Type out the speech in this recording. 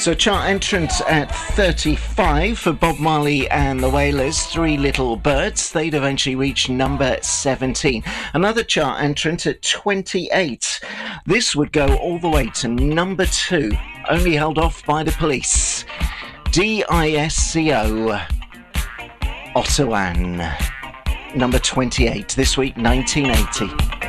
So chart entrance at 35 for Bob Marley and the Wailers, Three Little Birds. They'd eventually reach number 17. Another chart entrance at 28. This would go all the way to number 2, only held off by the Police. DISCO, Ottawan, number 28, this week, 1980.